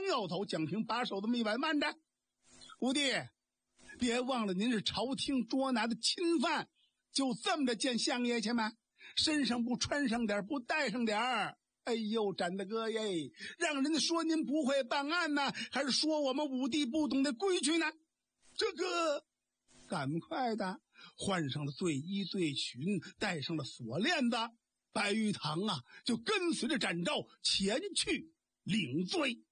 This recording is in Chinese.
摇头，蒋平把手这么一摆，慢着，武帝，别忘了您是朝廷捉拿的钦犯，就这么着见相爷去吗？身上不穿上点，不带上点儿，哎呦，展大哥耶，让人家说您不会办案呢，还是说我们武帝不懂得规矩呢？这个赶快的换上了罪衣罪裙，戴上了锁链子，白玉堂啊就跟随着展昭前去领罪。